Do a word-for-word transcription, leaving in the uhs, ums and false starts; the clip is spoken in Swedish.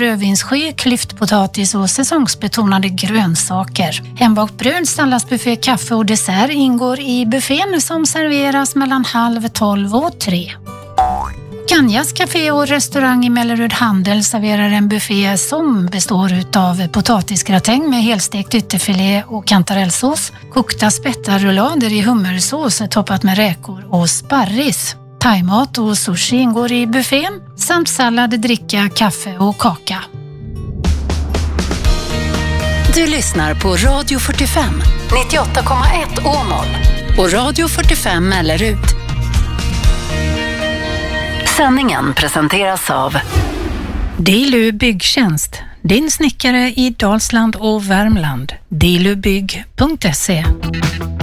rödvinssky, klyftpotatis och säsongsbetonade grönsaker. Hembakt bröd, salladsbuffé, kaffe och dessert ingår i buffén som serveras mellan halv tolv och tre. Kanjas café och restaurang i Mellerud Handel serverar en buffé som består av potatisgratäng med helstekt ytterfilé och kantarellsås, kokta spettarrullader i hummersås toppat med räkor och sparris. Thaimat och sushi ingår i buffén samt sallad, dricka, kaffe och kaka. Du lyssnar på Radio fyrtiofem, nittioåtta komma ett Åmål och Radio fyrtiofem Mellerud. Sändningen presenteras av Dilu Byggtjänst, din snickare i Dalsland och Värmland. dilubygg punkt se.